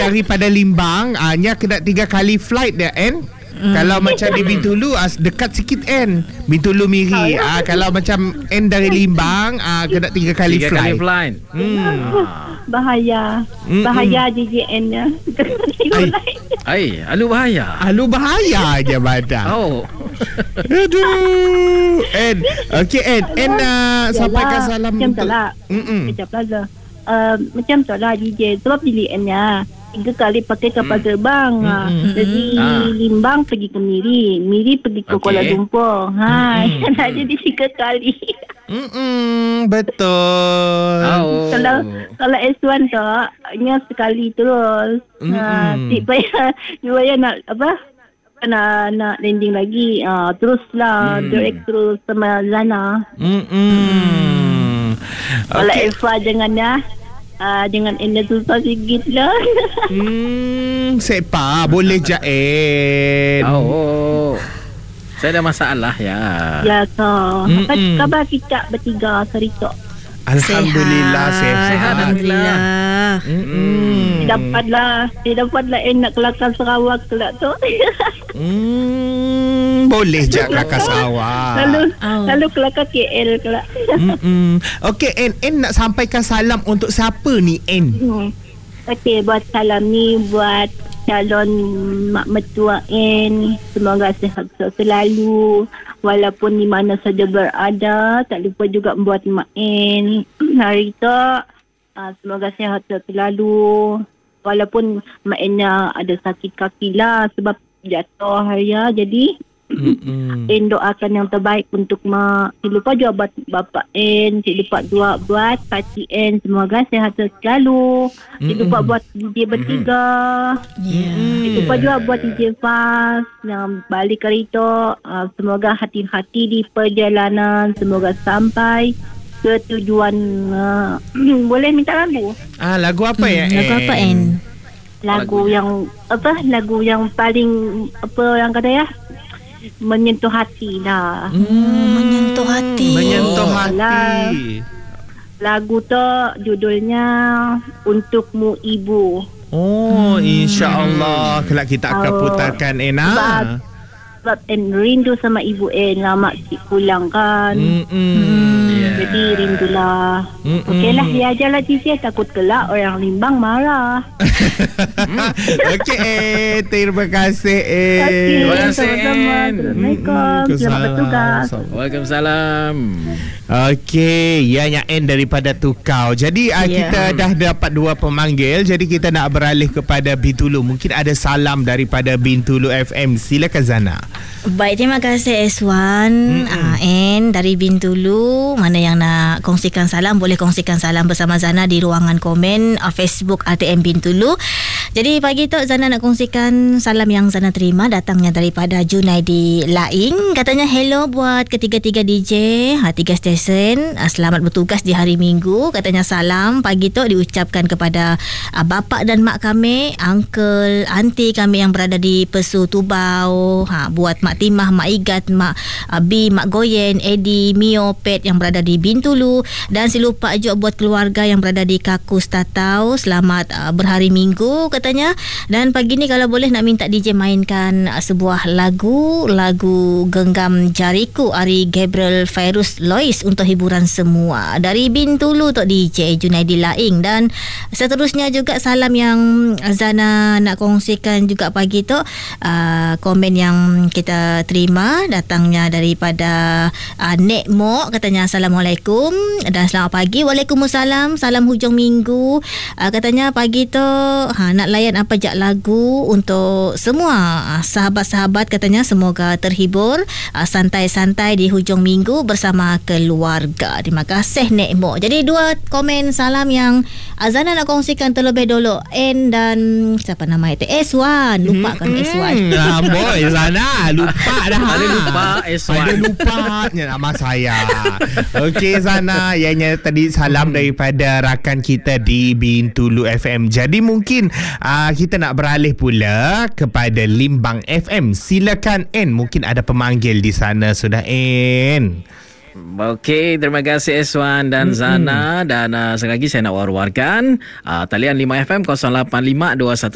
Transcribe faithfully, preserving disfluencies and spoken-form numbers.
daripada Limbang, uh, nya kena tiga kali flight dia, N. Mm. Kalau macam di Bintulu uh, dekat sikit N. Bintulu Miri. Uh, kalau macam N dari Limbang uh, kena tiga kali tiga flight. Tiga kali flight. Hmm. Bahaya. Mm-mm. Bahaya J J N-nya. Ay. Ai, alu bahaya. Alu bahaya je badan. Oh. Aduh. N. Okey N. N uh, sampaikan salam macam untuk. tu lah. Macam plaza. Uh, macam tu lah D J. Sebab pilih N-nya tiga kali pakai kapal hmm. terbang. Hmm. Jadi ah. Limbang pergi ke Miri, Miri pergi ke okay. Kuala Lumpur. Ha, hmm. Ada di tiga kali. Hmm, betul. Oh. Kalau kalau S satu tu hanya sekali terus. Hmm. Ha, tak payah dua ya nak apa? Nak nak landing lagi. Ah, teruslah hmm. direct terus sama Zana. Hmm. Hmm. Kalau okay. Eva jangan ya. Ah, dengan enda susah sikit lah. Hmm, sepa boleh je eh. Oh, saya ada masalah ya. Ya kau. Apa khabar kita bertiga cerita? Alhamdulillah sehat. Sehat alhamdulillah. Hmm. Dapatlah, dapatlah enak kelakar Sarawak kelak tu. Hmm, boleh je kelakar Sarawak. Lalu oh. lalu kelakar K L kelak. Hmm. Okey, N N nak sampaikan salam untuk siapa ni N? Hmm. Okey, buat salam ni buat calon mak mertua N. Semoga sihat selalu walaupun di mana saja berada. Tak lupa juga buat mak N hari tu. Uh, semoga sihat selalu walaupun mak N-nya ada sakit kaki lah sebab jatuh hari ya. Jadi Mm-mm. N doakan yang terbaik untuk mak. Tak lupa juga buat bapa N. Tak lupa doa buat Pakcik N. Semoga sihat selalu. Tak lupa buat D J bertiga. Yeah. Tak lupa juga buat D J Fast yang balik kereta. uh, Semoga hati-hati di perjalanan. Semoga sampai ke tujuan. uh, Boleh minta lagu? Ah, lagu apa hmm, ya Lagu N? apa N? Lagu yang apa? Lagu yang paling apa yang kata ya? Menyentuh hati lah. Hmm, menyentuh hati. Menyentuh oh, hati. Lah. Lagu tu judulnya Untukmu Ibu. Oh, hmm. insya-Allah kelak kita akan oh, putarkan Ena. Sebab, sebab N rindu sama ibu N lah mak cik pulang kan. Hmm. Yeah. Jadi rindulah. Okeylah, dia ajalah D J, takut kelak orang Limbang marah. Okey, eh, terima kasih eh. Okay, terima kasih. Assalamualaikum. Selamat bertugas. Waalaikumsalam. Okey, ianya N daripada Tukau. Jadi yeah. kita dah dapat dua pemanggil. Jadi kita nak beralih kepada Bintulu. Mungkin ada salam daripada Bintulu F M. Silakan Zana. Baik, terima kasih S satu uh, N dari Bintulu. Mana yang nak kongsikan salam, boleh kongsikan salam bersama Zana di ruangan komen uh, Facebook A T M Bintulu. Jadi pagi tu Zana nak kongsikan salam yang Zana terima datangnya daripada Junaidi Laing. Katanya hello buat ketiga-tiga D J, ha, tiga stesen. Uh, selamat bertugas di hari Minggu. Katanya salam pagi tu diucapkan kepada uh, bapa dan mak kami, uncle, aunty kami yang berada di Pesu Tubau. Ha, buat Mak Timah, Mak Igat, Mak uh, B, Mak Goyen, Eddie, Mio, Pet yang berada di Bintulu. Dan si lupa juga buat keluarga yang berada di Kakus Tatau. Selamat uh, berhari Minggu katanya. Dan pagi ni kalau boleh nak minta D J mainkan uh, sebuah lagu, lagu Genggam Jariku Ari Gabriel Fairuz Lois untuk hiburan semua. Dari Bintulu tu D J Junaidi Laing. Dan seterusnya juga salam yang Zana nak kongsikan juga pagi tu, uh, komen yang kita terima datangnya daripada uh, Nek Mok. Katanya Assalamualaikum dan selamat pagi. Waalaikumsalam, salam hujung minggu. uh, Katanya pagi tu ha, nak layan apa jak lagu untuk semua uh, sahabat-sahabat. Katanya semoga terhibur, uh, santai-santai di hujung minggu bersama keluarga. Terima kasih Nek Mok. Jadi dua komen salam yang Azana nak kongsikan terlebih dulu. N dan siapa nama itu? S satu. Lupa kan S satu. Hmm, boy Zana lupa dah. Ada lupa S satu. Ada lupa nama saya. Okey Zana, ianya tadi salam hmm. daripada rakan kita di Bintulu F M. Jadi mungkin uh, kita nak beralih pula kepada Limbang F M. Silakan N, mungkin ada pemanggil di sana sudah N. Okey, terima kasih Eswan dan mm-hmm. Zana. Dan uh, sekali lagi saya nak war-warkan uh, talian lima F M kosong lapan lima dua satu